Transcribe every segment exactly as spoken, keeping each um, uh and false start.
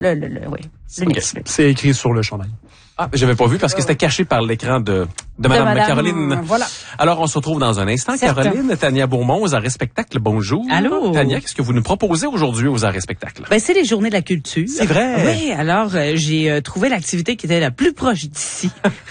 Le, le, le, oui. Le okay. Nix, le... C'est écrit sur le chandail. Ah, j'avais pas vu parce que c'était caché par l'écran de, de Madame, Madame Caroline. Voilà. Alors, on se retrouve dans un instant. Certes. Caroline, Tania Beaumont, aux Arrêts Spectacles. Bonjour. Allô. Tania, qu'est-ce que vous nous proposez aujourd'hui aux Arrêts Spectacles? Ben, c'est les Journées de la culture. C'est vrai. Oui, alors, euh, j'ai euh, trouvé l'activité qui était la plus proche d'ici.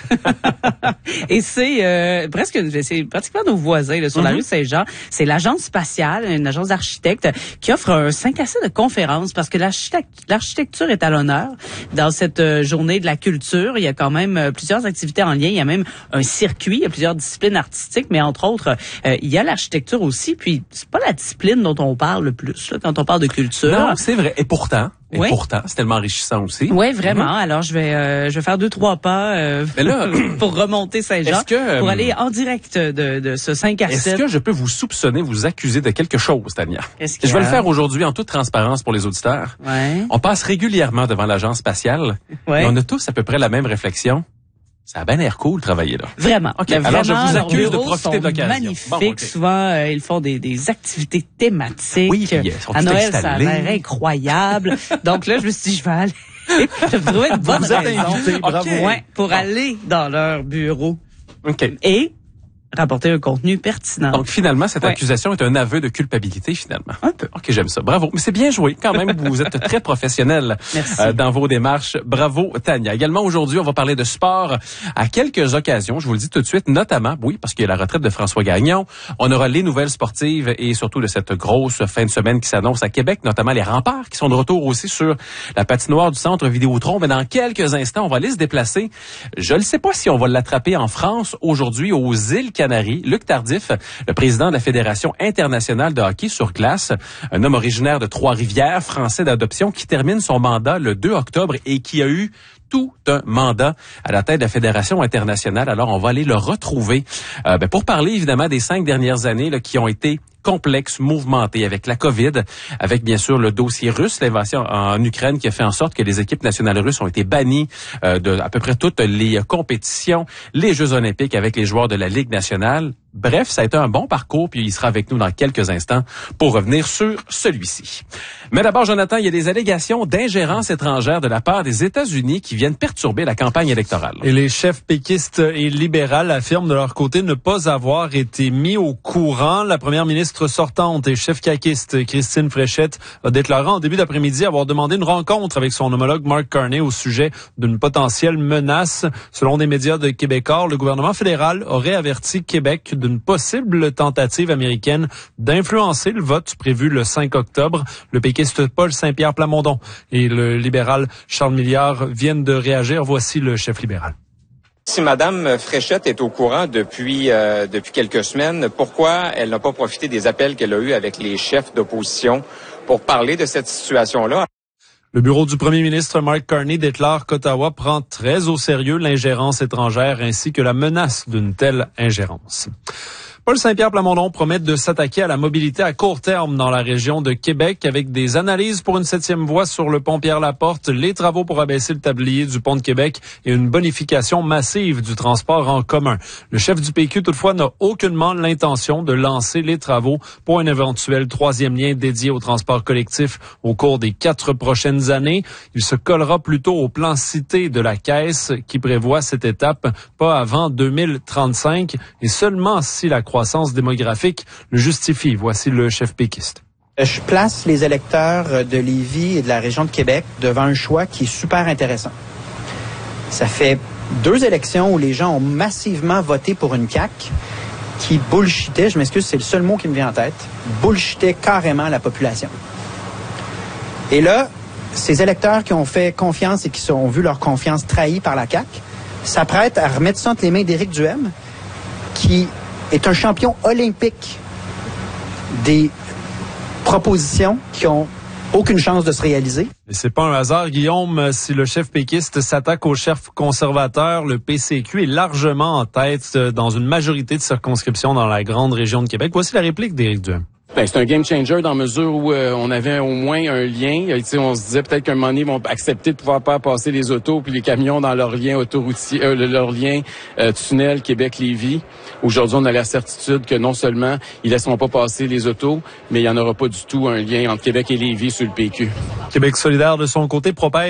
Et c'est euh, presque, c'est pratiquement nos voisins, là, sur mm-hmm. la rue Saint-Jean. C'est l'agence spatiale, une agence d'architectes, qui offre un cinq à sept de conférences parce que l'architecture est à l'honneur dans cette euh, journée de la culture. Il y a quand même euh, plusieurs activités en lien. Il y a même un circuit, il y a plusieurs disciplines artistiques, mais entre autres, euh, il y a l'architecture aussi. Puis c'est pas la discipline dont on parle le plus là, quand on parle de culture. Non, c'est vrai. Et pourtant, et oui. pourtant, c'est tellement enrichissant aussi. Oui, vraiment. Mm-hmm. Alors je vais, euh, je vais faire deux trois pas euh, mais là, pour remonter Saint-Jean, que, pour aller en direct de, de ce cinq à sept. Est-ce que je peux vous soupçonner, vous accuser de quelque chose, Tania? Qu'est-ce qu'il y a? Je vais le faire aujourd'hui en toute transparence pour les auditeurs. Ouais. On passe régulièrement devant l'agence spatiale ouais. et on a tous à peu près la même réflexion. Ça a bien l'air cool de travailler là. Vraiment. Okay. Vraiment, alors je vous accuse de profiter de l'occasion. Magnifique. Bon, okay. Souvent, euh, ils font des, des activités thématiques. Oui, puis, sont à Noël, installés. ça a l'air incroyable. Donc là, je me suis dit, je vais aller. Je vais trouver une bonne vous raison. Invité, bravo. Okay. Ouais, pour bon. aller dans leur bureau. OK. Et rapporter un contenu pertinent. Donc, finalement, cette ouais. accusation est un aveu de culpabilité, finalement. Un peu. OK, j'aime ça. Bravo. Mais c'est bien joué. Quand même, vous êtes très professionnel euh, dans vos démarches. Bravo, Tania. Également, aujourd'hui, on va parler de sport à quelques occasions. Je vous le dis tout de suite, notamment, oui, parce qu'il y a la retraite de François Gagnon. On aura les nouvelles sportives et surtout de cette grosse fin de semaine qui s'annonce à Québec, notamment les Remparts qui sont de retour aussi sur la patinoire du centre Vidéotron. Mais dans quelques instants, on va aller se déplacer. Je ne sais pas si on va l'attraper en France aujourd'hui aux îles Canaries. Luc Tardif, le président de la Fédération internationale de hockey sur glace, un homme originaire de Trois-Rivières, français d'adoption, qui termine son mandat le deux octobre et qui a eu tout un mandat à la tête de la Fédération internationale. Alors, on va aller le retrouver euh, ben, pour parler évidemment des cinq dernières années là, qui ont été complexe, mouvementé avec la COVID, avec bien sûr le dossier russe, l'invasion en Ukraine qui a fait en sorte que les équipes nationales russes ont été bannies euh, de à peu près toutes les compétitions, les Jeux olympiques avec les joueurs de la Ligue nationale. Bref, ça a été un bon parcours, puis il sera avec nous dans quelques instants pour revenir sur celui-ci. Mais d'abord, Jonathan, il y a des allégations d'ingérence étrangère de la part des États-Unis qui viennent perturber la campagne électorale. Et les chefs péquistes et libérales affirment de leur côté ne pas avoir été mis au courant. La première ministre sortante et chef caquiste Christine Fréchette a déclaré en début d'après-midi avoir demandé une rencontre avec son homologue Mark Carney au sujet d'une potentielle menace. Selon des médias de Québécois, le gouvernement fédéral aurait averti Québec d'une possible tentative américaine d'influencer le vote prévu le cinq octobre. Le péquiste Paul Saint-Pierre Plamondon et le libéral Charles Milliard viennent de réagir. Voici le chef libéral. Si Madame Fréchette est au courant depuis euh, depuis quelques semaines, pourquoi elle n'a pas profité des appels qu'elle a eus avec les chefs d'opposition pour parler de cette situation-là? Le bureau du premier ministre Mark Carney déclare qu'Ottawa prend très au sérieux l'ingérence étrangère ainsi que la menace d'une telle ingérence. Paul Saint-Pierre Plamondon promet de s'attaquer à la mobilité à court terme dans la région de Québec avec des analyses pour une septième voie sur le pont Pierre-Laporte, les travaux pour abaisser le tablier du pont de Québec et une bonification massive du transport en commun. Le chef du P Q, toutefois, n'a aucunement l'intention de lancer les travaux pour un éventuel troisième lien dédié au transport collectif au cours des quatre prochaines années. Il se collera plutôt au plan cité de la Caisse qui prévoit cette étape pas avant deux mille trente-cinq et seulement si la croissance démographique le justifie. Voici le chef péquiste. Je place les électeurs de Lévis et de la région de Québec devant un choix qui est super intéressant. Ça fait deux élections où les gens ont massivement voté pour une C A Q qui bullshitait, je m'excuse, c'est le seul mot qui me vient en tête, bullshitait carrément la population. Et là, ces électeurs qui ont fait confiance et qui ont vu leur confiance trahie par la C A Q s'apprêtent à remettre ça entre les mains d'Éric Duhem, qui est un champion olympique des propositions qui ont aucune chance de se réaliser. Et c'est pas un hasard, Guillaume, si le chef péquiste s'attaque au chef conservateur, le P C Q est largement en tête dans une majorité de circonscriptions dans la grande région de Québec. Voici la réplique d'Éric Duhem. Ben, c'est un game changer dans la mesure où euh, on avait au moins un lien. Euh, on se disait peut-être qu'un moment donné, ils vont accepter de pouvoir pas passer les autos puis les camions dans leur lien autoroutier, euh, leur lien euh, tunnel Québec-Lévis. Aujourd'hui, on a la certitude que non seulement ils laisseront pas passer les autos, mais il y en aura pas du tout un lien entre Québec et Lévis sur le P Q. Québec solidaire, de son côté, propose